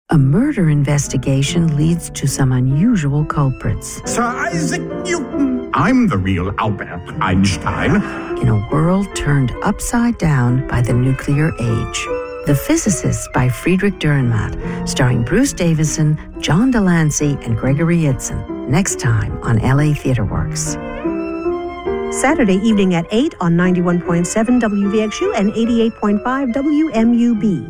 A murder investigation leads to some unusual culprits. Sir Isaac Newton. I'm the real Albert Einstein. In a world turned upside down by the nuclear age. The Physicists by Friedrich Dürrenmatt, starring Bruce Davison, John Delancey, and Gregory Itzin. Next time on LA Theatre Works. Saturday evening at 8 on 91.7 WVXU and 88.5 WMUB.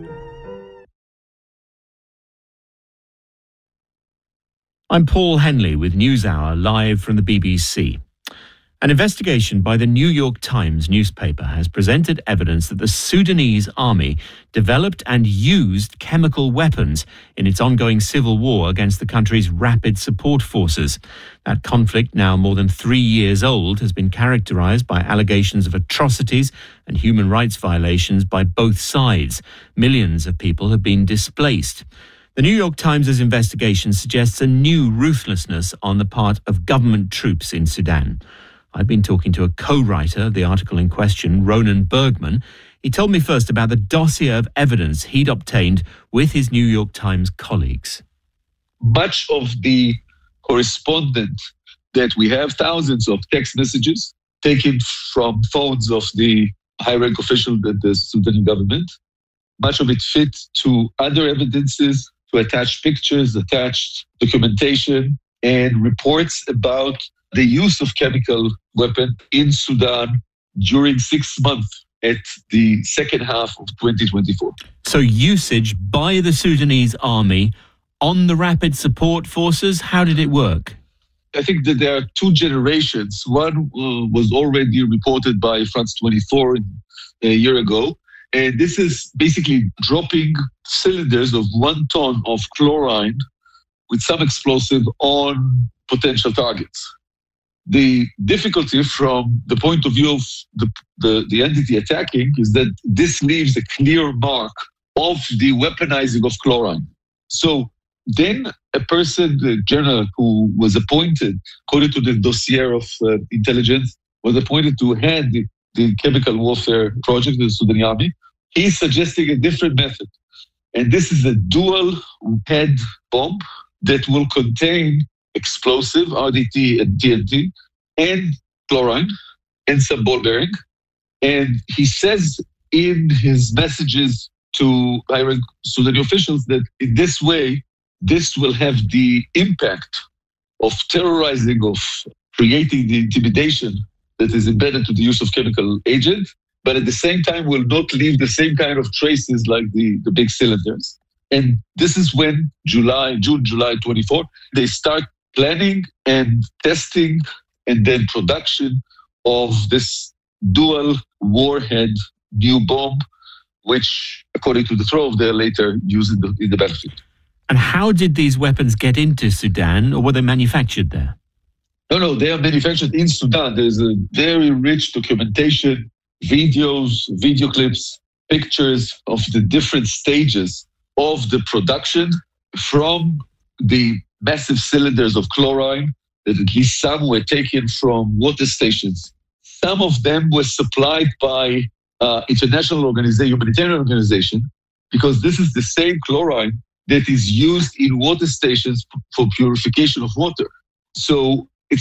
I'm Paul Henley with NewsHour live from the BBC. An investigation by the New York Times newspaper has presented evidence that the Sudanese army developed and used chemical weapons in its ongoing civil war against the country's rapid support forces. That conflict, now more than 3 years old, has been characterized by allegations of atrocities and human rights violations by both sides. Millions of people have been displaced. The New York Times' investigation suggests a new ruthlessness on the part of government troops in Sudan. I've been talking to a co-writer of the article in question, Ronan Bergman. He told me first about the dossier of evidence he'd obtained with his New York Times colleagues. Much of the correspondence that we have, thousands of text messages taken from phones of the high-rank officials of the Sudanese government, much of it fit to other evidences, to attach pictures, attached documentation, and reports about the use of chemical weapon in Sudan during 6 months at the second half of 2024. So usage by the Sudanese army on the rapid support forces, how did it work? I think that there are two generations. One was already reported by France 24 a year ago. And this is basically dropping cylinders of 1 ton of chlorine with some explosive on potential targets. The difficulty from the point of view of the entity attacking is that this leaves a clear mark of the weaponizing of chlorine. So then a person, the general who was appointed, according to the dossier of intelligence, was appointed to head the chemical warfare project of the Sudanese army. He's suggesting a different method. And this is a dual head bomb that will contain explosive, RDT and TNT, and chlorine, and some ball bearing. And he says in his messages to high-rank Sudanese officials that in this way, this will have the impact of terrorizing, of creating the intimidation that is embedded to the use of chemical agent, but at the same time will not leave the same kind of traces like the big cylinders. And this is when June, July 24, they start planning and testing and then production of this dual warhead new bomb, which, according to the Trove, they're later used in the battlefield. And how did these weapons get into Sudan, or were they manufactured there? No, they are manufactured in Sudan. There's a very rich documentation, videos, video clips, pictures of the different stages of the production, from the massive cylinders of chlorine, that at least some were taken from water stations. Some of them were supplied by international organization, humanitarian organization, because this is the same chlorine that is used in water stations for purification of water. So